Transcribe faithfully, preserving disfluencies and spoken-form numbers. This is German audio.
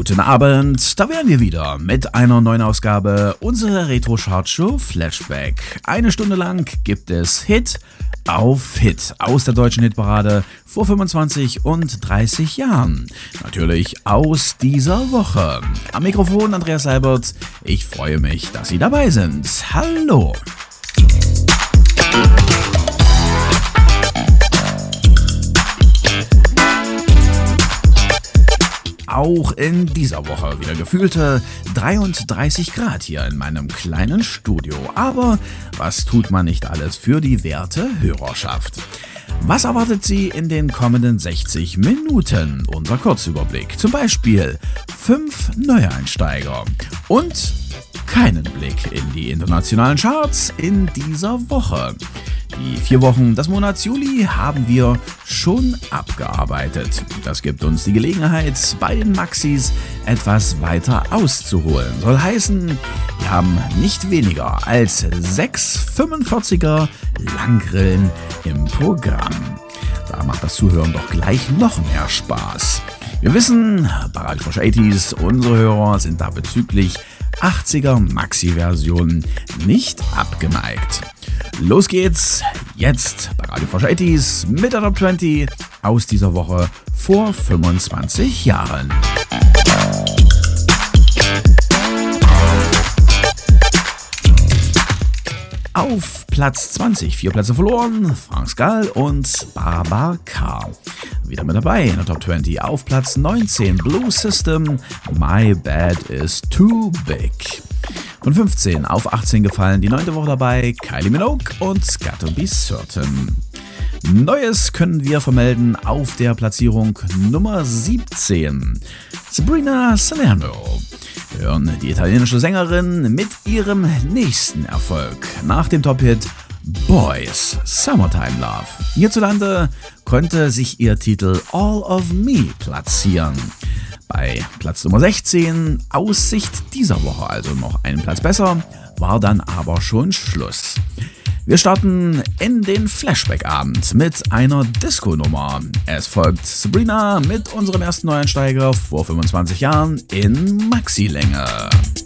Guten Abend, da wären wir wieder mit einer neuen Ausgabe unserer Retro-Chart-Show Flashback. Eine Stunde lang gibt es Hit auf Hit aus der deutschen Hitparade vor fünfundzwanzig und dreißig Jahren. Natürlich aus dieser Woche. Am Mikrofon Andreas Seibert. Ich freue mich, dass Sie dabei sind. Hallo! Auch in dieser Woche wieder gefühlte dreiunddreißig Grad hier in meinem kleinen Studio. Aber was tut man nicht alles für die werte Hörerschaft? Was erwartet Sie in den kommenden sechzig Minuten? Unser Kurzüberblick. Zum Beispiel fünf Neueinsteiger und keinen Blick in die internationalen Charts in dieser Woche. Die vier Wochen des Monats Juli haben wir schon abgearbeitet. Das gibt uns die Gelegenheit, bei den Maxis etwas weiter auszuholen. Soll heißen, wir haben nicht weniger als sechs fünfundvierziger Langgrillen im Programm. Da macht das Zuhören doch gleich noch mehr Spaß. Wir wissen, bei Radio Frosch achtziger, unsere Hörer sind da bezüglich achtziger Maxi-Versionen nicht abgeneigt. Los geht's jetzt bei Radio Frosch achtziger mit der Top zwanzig aus dieser Woche vor fünfundzwanzig Jahren. Auf Platz zwanzig, vier Plätze verloren, Frank Skal und Barbara K. Wieder mit dabei in der Top zwanzig. Auf Platz neunzehn, Blue System, My Bad is Too Big. Von fünfzehn auf achtzehn gefallen, die neunte Woche dabei, Kylie Minogue und Gotta Be Certain. Neues können wir vermelden auf der Platzierung Nummer siebzehn. Sabrina Salerno. Wir hören die italienische Sängerin mit ihrem nächsten Erfolg nach dem Top-Hit Boys Summertime Love. Hierzulande konnte sich ihr Titel All of Me platzieren. Bei Platz Nummer sechzehn, aus Sicht dieser Woche also noch einen Platz besser, war dann aber schon Schluss. Wir starten in den Flashback-Abend mit einer Disco-Nummer. Es folgt Sabrina mit unserem ersten Neueinsteiger vor fünfundzwanzig Jahren in Maxi-Länge.